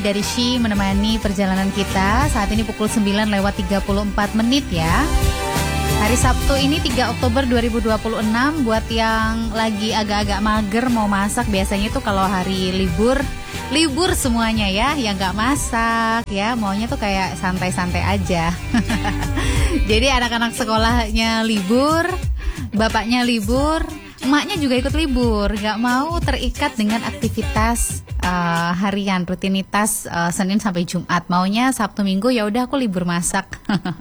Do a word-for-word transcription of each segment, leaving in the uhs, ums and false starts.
Dari Shi menemani perjalanan kita. Saat ini pukul sembilan lewat tiga puluh empat menit ya. Hari Sabtu ini tiga Oktober dua ribu dua puluh enam. Buat yang lagi agak-agak mager mau masak, biasanya tuh kalau hari libur Libur semuanya ya, yang gak masak ya, maunya tuh kayak santai-santai aja. Jadi anak-anak sekolahnya libur, bapaknya libur, emaknya juga ikut libur, gak mau terikat dengan aktivitas uh, harian, rutinitas uh, Senin sampai Jumat. Maunya Sabtu Minggu ya udah aku libur masak.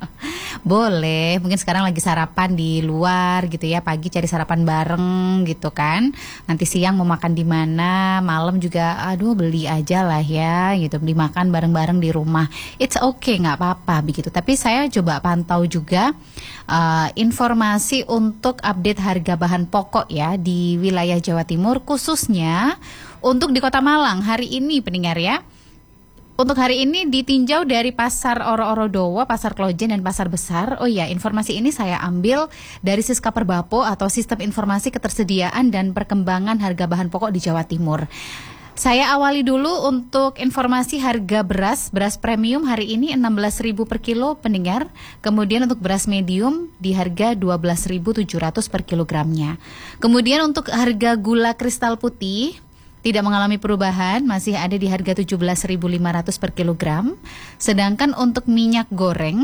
Boleh, mungkin sekarang lagi sarapan di luar gitu ya, pagi cari sarapan bareng gitu kan. Nanti siang mau makan di mana, malam juga aduh beli aja lah ya gitu, dimakan bareng-bareng di rumah. It's okay, nggak apa-apa begitu. Tapi saya coba pantau juga uh, informasi untuk update harga bahan pokok ya di wilayah Jawa Timur, khususnya untuk di Kota Malang hari ini pendengar ya. Untuk hari ini ditinjau dari Pasar Oro-Oro Dowo, Pasar Klojen, dan Pasar Besar. Oh iya, informasi ini saya ambil dari Siska Perbapo atau Sistem Informasi Ketersediaan dan Perkembangan Harga Bahan Pokok di Jawa Timur. Saya awali dulu untuk informasi harga beras. Beras premium hari ini enam belas ribu per kilo pendengar. Kemudian untuk beras medium di harga dua belas ribu tujuh ratus per kilogramnya. Kemudian untuk harga gula kristal putih tidak mengalami perubahan, masih ada di harga tujuh belas ribu lima ratus per kilogram. Sedangkan untuk minyak goreng,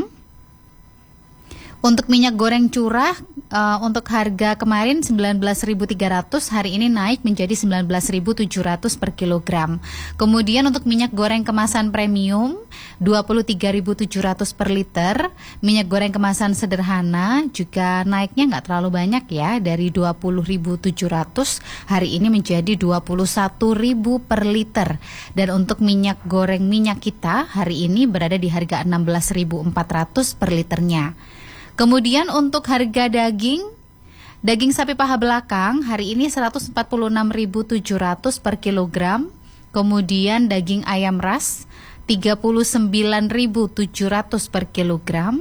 untuk minyak goreng curah, uh, untuk harga kemarin sembilan belas ribu tiga ratus, hari ini naik menjadi sembilan belas ribu tujuh ratus per kilogram. Kemudian untuk minyak goreng kemasan premium, dua puluh tiga ribu tujuh ratus per liter. Minyak goreng kemasan sederhana juga naiknya nggak terlalu banyak ya, dari dua puluh ribu tujuh ratus hari ini menjadi dua puluh satu ribu per liter. Dan untuk minyak goreng minyak kita hari ini berada di harga enam belas ribu empat ratus per liternya. Kemudian untuk harga daging, daging sapi paha belakang hari ini seratus empat puluh enam ribu tujuh ratus per kilogram. Kemudian daging ayam ras tiga puluh sembilan ribu tujuh ratus per kilogram.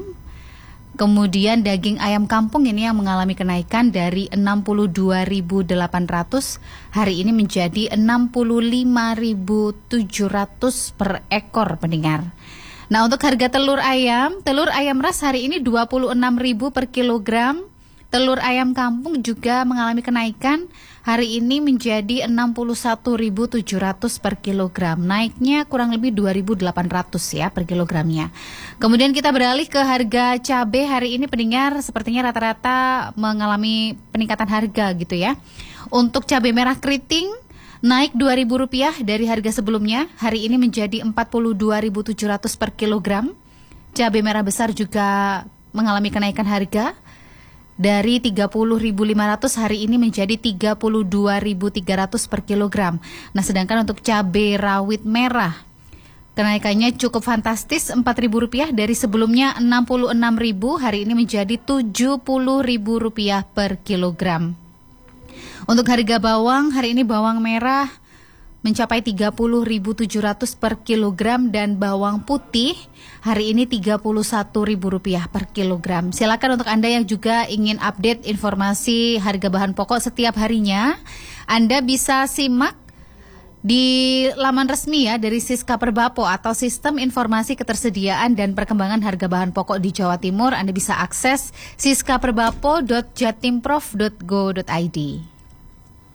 Kemudian daging ayam kampung ini yang mengalami kenaikan dari enam puluh dua ribu delapan ratus hari ini menjadi enam puluh lima ribu tujuh ratus per ekor pendengar. Nah, untuk harga telur ayam, telur ayam ras hari ini dua puluh enam ribu per kilogram. Telur ayam kampung juga mengalami kenaikan, hari ini menjadi enam puluh satu ribu tujuh ratus per kilogram. Naiknya kurang lebih dua ribu delapan ratus ya per kilogramnya. Kemudian kita beralih ke harga cabai hari ini pendengar, sepertinya rata-rata mengalami peningkatan harga gitu ya. Untuk cabai merah keriting naik dua ribu rupiah dari harga sebelumnya, hari ini menjadi empat puluh dua ribu tujuh ratus per kilogram. Cabai merah besar juga mengalami kenaikan harga dari tiga puluh ribu lima ratus hari ini menjadi tiga puluh dua ribu tiga ratus per kilogram. Nah, sedangkan untuk cabai rawit merah kenaikannya cukup fantastis, empat ribu rupiah dari sebelumnya enam puluh enam ribu, hari ini menjadi tujuh puluh ribu rupiah per kilogram. Untuk harga bawang, hari ini bawang merah mencapai tiga puluh ribu tujuh ratus per kilogram dan bawang putih hari ini tiga puluh satu ribu rupiah per kilogram. Silakan untuk Anda yang juga ingin update informasi harga bahan pokok setiap harinya, Anda bisa simak di laman resmi ya dari Siska Perbapo atau Sistem Informasi Ketersediaan dan Perkembangan Harga Bahan Pokok di Jawa Timur. Anda bisa akses siska perbapo dot jatimprov dot go dot i d.